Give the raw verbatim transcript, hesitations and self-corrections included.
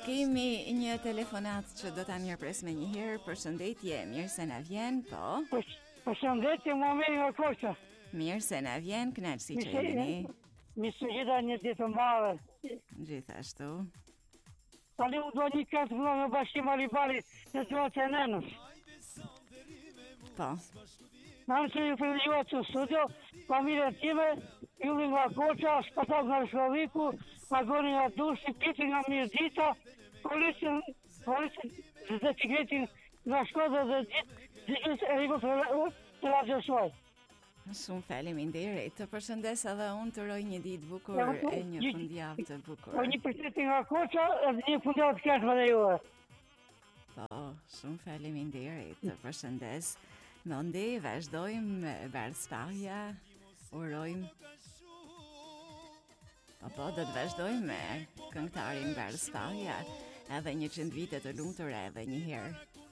Kemi një telefonat që do ta mirëpres me një herë. Përshëndetje, mirë se na vjen, po. Përshëndetje, më mirë nga Koqa. Mirë se na vjen, kënaqësi që jeni. Mi së gjitha një ditë të mbarë. Gjithashtu. Tani u do një këtë vëlla me bashkim Alibari në zonë të nënës. Po. Nëmë që ju përgjuat të studio, familje time, julli nga Koqa, shpatak nga Shkoviku, agoni nga Dursi, piti nga Mirdita, polisin, polisin dhe cikletin nga Shkodë dhe gjithës e rikë të radiosoj. Shumë faleminderit. Të përshëndes edhe unë, të uroj një ditë bukur e një fundjavë të bukur. Po një përshëndetje nga Koqa edhe një fundjavë të këndshme dhe juve. Po, shumë faleminderit. Të përshëndes. Mendi, vazhdojmë me Bardhësparja. Urojmë. Po, po, do të vazhdojmë me këngëtarin Bardhësparja. Edhe një qindë vite të lumtur edhe një herë.